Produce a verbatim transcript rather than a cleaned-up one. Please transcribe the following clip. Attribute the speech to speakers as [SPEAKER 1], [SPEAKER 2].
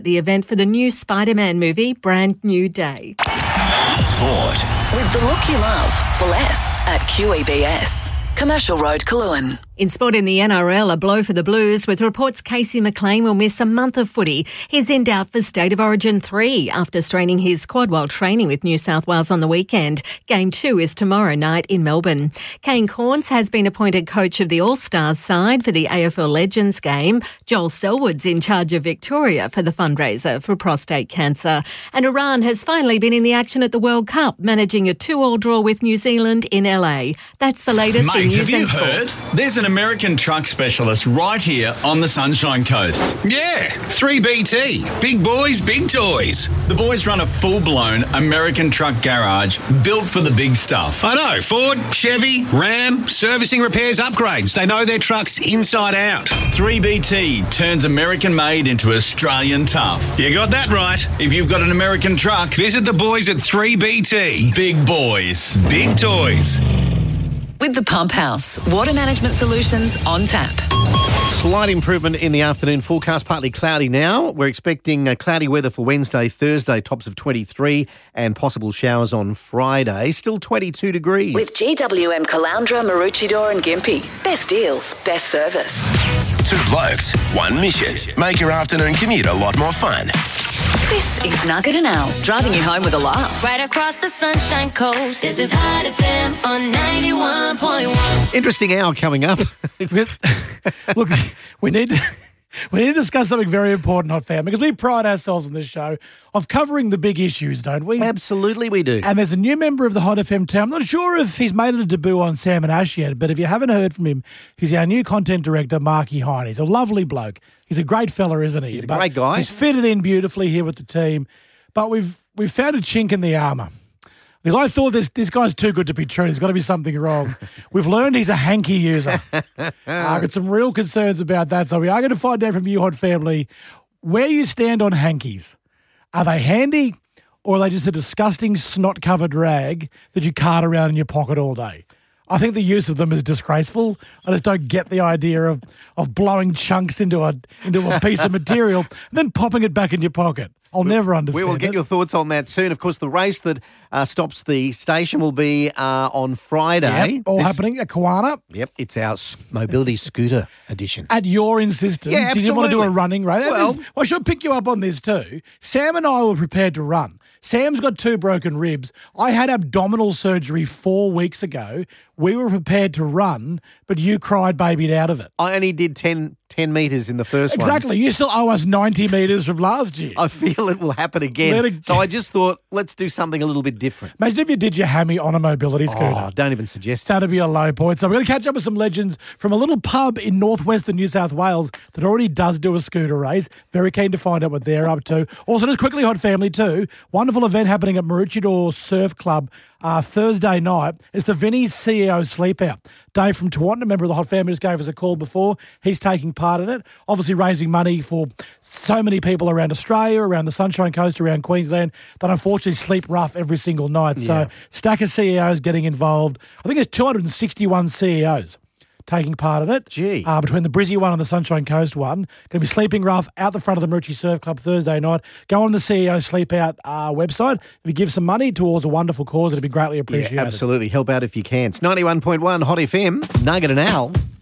[SPEAKER 1] The event for the new Spider-Man movie, Brand New Day.
[SPEAKER 2] Sport. With the look you love for less at Q E B S. Commercial Road, Coolangatta.
[SPEAKER 1] In sport in the N R L, a blow for the Blues with reports Casey McLean will miss a month of footy. He's in doubt for State of Origin three after straining his quad while training with New South Wales on the weekend. Game two is tomorrow night in Melbourne. Kane Cornes has been appointed coach of the All-Stars side for the A F L Legends game. Joel Selwood's in charge of Victoria for the fundraiser for prostate cancer. And Iran has finally been in the action at the World Cup, managing a two-all draw with New Zealand in L A. That's the latest
[SPEAKER 3] Mate,
[SPEAKER 1] in news
[SPEAKER 3] have you
[SPEAKER 1] and sport.
[SPEAKER 3] heard? There's an American truck specialist right here on the Sunshine Coast.
[SPEAKER 4] Yeah, three B T. Big boys, big toys.
[SPEAKER 3] The boys run a full-blown American truck garage built for the big stuff.
[SPEAKER 4] I know, Ford, Chevy, Ram, servicing, repairs, upgrades. They know their trucks inside out.
[SPEAKER 3] three B T turns American-made into Australian tough.
[SPEAKER 4] You got that right.
[SPEAKER 3] If you've got an American truck,
[SPEAKER 4] Visit the boys at three B T.
[SPEAKER 3] big boys.
[SPEAKER 4] Big toys.
[SPEAKER 2] With the Pump House. Water management solutions on tap.
[SPEAKER 5] Slight improvement in the afternoon forecast, partly cloudy now. We're expecting uh, cloudy weather for Wednesday, Thursday, tops of twenty-three and possible showers on Friday. Still twenty-two degrees.
[SPEAKER 2] With G W M Caloundra, Maroochydore and Gympie. Best deals, best service.
[SPEAKER 6] Two blokes, one mission. Make your afternoon commute a lot more fun.
[SPEAKER 2] This is Nugget and Al, driving you home with a laugh.
[SPEAKER 7] Right across the Sunshine Coast. This is Hot F M on ninety-one point one.
[SPEAKER 5] Interesting hour coming up.
[SPEAKER 8] Look, we need to, we need to discuss something very important, Hot Fam, because we pride ourselves in this show of covering the big issues, don't we?
[SPEAKER 5] Absolutely we do.
[SPEAKER 8] And there's a new member of the Hot F M team. I'm not sure if he's made a debut on Sam and Ash yet, but if you haven't heard from him, he's our new content director, Marky Hine. He's a lovely bloke. He's a great fella, isn't he?
[SPEAKER 5] He's a
[SPEAKER 8] But
[SPEAKER 5] great guy.
[SPEAKER 8] He's fitted in beautifully here with the team. But we've we've found a chink in the armour. Because I thought this this guy's too good to be true. There's got to be something wrong. We've learned he's a hanky user. uh, I've got some real concerns about that. So we are going to find out from you, Hot Family, where you stand on hankies. Are they handy or are they just a disgusting snot-covered rag that you cart around in your pocket all day? I think the use of them is disgraceful. I just don't get the idea of, of blowing chunks into a into a piece of material and then popping it back in your pocket. I'll never understand
[SPEAKER 5] We will get
[SPEAKER 8] it.
[SPEAKER 5] your thoughts on that soon. Of course, the race that uh, stops the station will be uh, on Friday.
[SPEAKER 8] Yep, all
[SPEAKER 5] This-
[SPEAKER 8] happening at Kawana.
[SPEAKER 5] Yep, it's our s- mobility scooter edition.
[SPEAKER 8] At your insistence,
[SPEAKER 5] Yeah,
[SPEAKER 8] you didn't want to do a
[SPEAKER 5] absolutely.
[SPEAKER 8] running race. That
[SPEAKER 5] Well-
[SPEAKER 8] is- well, I should pick you up on this too. Sam and I were prepared to run. Sam's got two broken ribs. I had abdominal surgery four weeks ago. We were prepared to run, but you cried babied out of it.
[SPEAKER 5] I only did ten, ten metres in the first one.
[SPEAKER 8] Exactly. You still owe us ninety metres from last year.
[SPEAKER 5] I feel it will happen
[SPEAKER 8] Let
[SPEAKER 5] again.
[SPEAKER 8] it-
[SPEAKER 5] So I just thought, let's do something a little bit different.
[SPEAKER 8] Imagine if you did your hammy on a mobility scooter.
[SPEAKER 5] Oh, don't even suggest it.
[SPEAKER 8] That'd be a low point. So we're going to catch up with some legends from a little pub in northwestern New South Wales that already does do a scooter race. Very keen to find out what they're up to. Also, just quickly, Hot Family too. Wonderful event happening at Maroochydore Surf Club uh, Thursday night. It's the Vinnie's C E O Sleep Out. Dave from Tawantinna, a member of the Hot Family, just gave us a call before. He's taking part in it. Obviously raising money for so many people around Australia, around the Sunshine Coast, around Queensland that unfortunately sleep rough every single night.
[SPEAKER 5] Yeah.
[SPEAKER 8] So stack of C E Os getting involved. I think there's two hundred sixty-one C E Os taking part in it.
[SPEAKER 5] Gee.
[SPEAKER 8] Uh, between the Brizzy one and the Sunshine Coast one. Going to be sleeping rough out the front of the Maroochy Surf Club Thursday night. Go on the C E O Sleep Out uh, website. If you give some money towards a wonderful cause, it'd be greatly appreciated.
[SPEAKER 5] Yeah, absolutely. Help out if you can. It's ninety-one point one Hot F M, Nugget and Al.